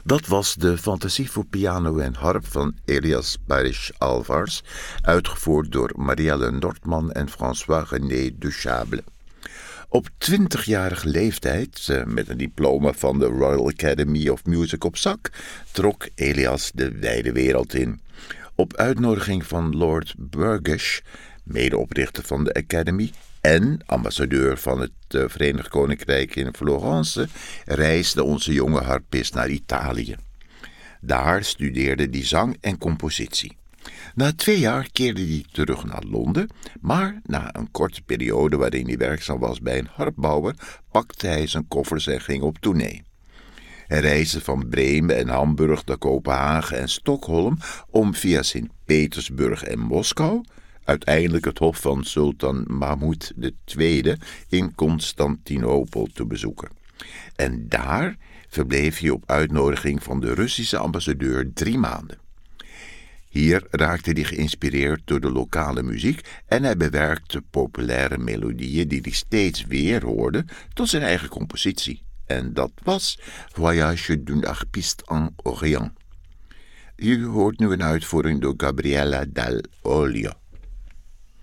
Dat was de fantasie voor piano en harp van Elias Parrish Alvars, uitgevoerd door Marielle Nordman en François-René Duchable. Op 20-jarige leeftijd, met een diploma van de Royal Academy of Music op zak, trok Elias de wijde wereld in. Op uitnodiging van Lord Burgess, medeoprichter van de Academy en ambassadeur van het Verenigd Koninkrijk in Florence, reisde onze jonge harpist naar Italië. Daar studeerde hij zang en compositie. Na 2 jaar keerde hij terug naar Londen, maar na een korte periode waarin hij werkzaam was bij een harpbouwer, pakte hij zijn koffers en ging op tournee. Hij reisde van Bremen en Hamburg naar Kopenhagen en Stockholm om via Sint-Petersburg en Moskou uiteindelijk het hof van Sultan Mahmud II in Constantinopel te bezoeken. En daar verbleef hij op uitnodiging van de Russische ambassadeur 3 maanden. Hier raakte hij geïnspireerd door de lokale muziek en hij bewerkte populaire melodieën die hij steeds weer hoorde tot zijn eigen compositie. En dat was Voyage d'un harpiste en Orient. U hoort nu een uitvoering door Gabriella Dall'Olio.